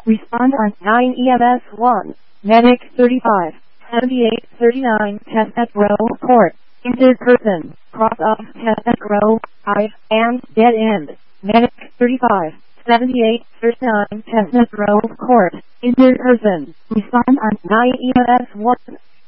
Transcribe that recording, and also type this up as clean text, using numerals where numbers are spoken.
Respond on 9 EMS 1. Medic 35. 7839 test at Grove Court. Injured person. Cross off test at Grove 5 and dead end. Medic 35. 7839 test at Grove Court. Injured person. Respond on 9 EMS 1.